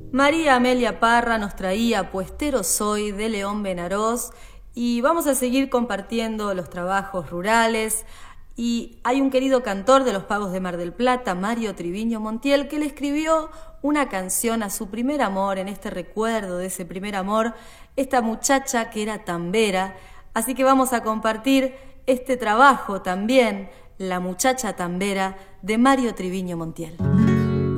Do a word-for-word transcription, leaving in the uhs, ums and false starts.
María Amelia Parra nos traía Puestero soy de León Benarós y vamos a seguir compartiendo los trabajos rurales. Y hay un querido cantor de los Pagos de Mar del Plata, Mario Triviño Montiel, que le escribió una canción a su primer amor, en este recuerdo de ese primer amor, esta muchacha que era tambera. Así que vamos a compartir este trabajo también, La muchacha tambera, de Mario Triviño Montiel.